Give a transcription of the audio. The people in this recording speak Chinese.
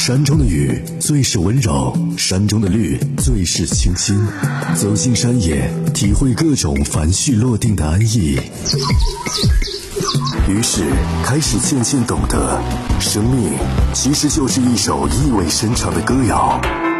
山中的雨最是温柔，山中的绿最是清新。走进山野，体会各种繁絮落定的安逸。于是开始渐渐懂得，生命其实就是一首意味深长的歌谣。